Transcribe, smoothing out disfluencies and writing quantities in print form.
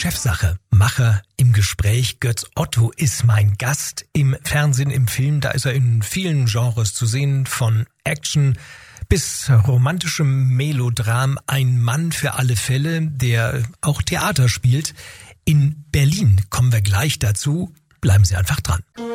Chefsache. Macher im Gespräch. Götz Otto ist mein Gast im Fernsehen, im Film. Da ist er in vielen Genres zu sehen, von Action bis romantischem Melodram. Ein Mann für alle Fälle, der auch Theater spielt. In Berlin kommen wir gleich dazu. Bleiben Sie einfach dran.